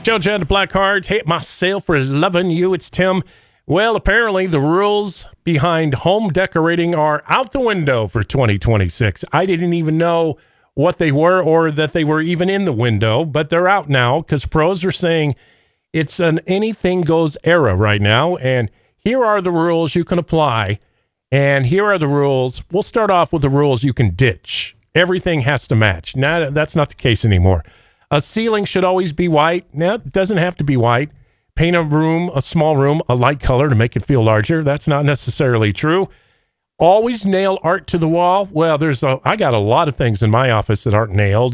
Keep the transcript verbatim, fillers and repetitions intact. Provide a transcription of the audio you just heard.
Joe Jen, the Black Cards. Hate myself for loving you. It's Tim. Well, apparently the rules behind home decorating are out the window for twenty twenty-six. I didn't even know what they were or that they were even in the window, but they're out now because pros are saying it's an anything goes era right now. And here are the rules you can apply. And here are the rules. We'll start off with the rules you can ditch. Everything has to match. Now, that's not the case anymore. A ceiling should always be white. Now, it doesn't have to be white. Paint a room, a small room, a light color to make it feel larger. That's not necessarily true. Always nail art to the wall. Well, there's a, I got a lot of things in my office that aren't nailed.